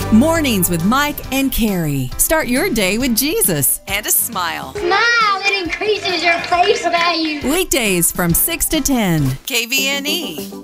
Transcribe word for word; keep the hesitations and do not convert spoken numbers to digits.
Mornings with Mike and Carrie. Start your day with Jesus and a smile. Smile, it increases your face value. Weekdays from six to ten. K V N E.